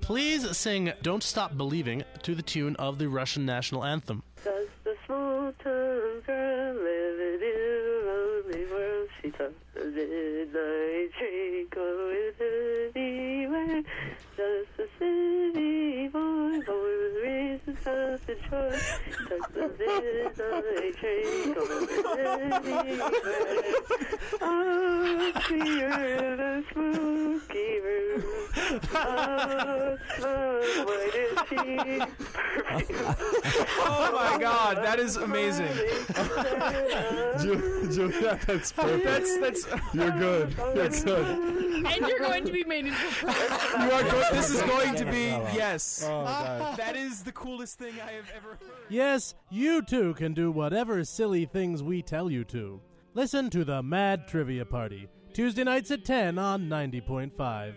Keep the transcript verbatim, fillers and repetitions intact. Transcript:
please sing Don't Stop Believing to the tune of the Russian national anthem. Does the small-town girl live in a lonely world? She talks the midnight train going anywhere. Does the city boy born with reasons of the choice? Talks the midnight train going anywhere. Oh, clear the spooky room. Oh, slow, what is she? Oh my God, that is amazing. Julia, that's perfect. That's that's You're good. You're good. And you're going to be made into a pro. You are go- this is going to be yes. Oh, God. That is the coolest thing I have ever heard. Yes, you too can do whatever silly things we tell you to. Listen to the Mad Trivia Party, Tuesday nights at ten on ninety point five.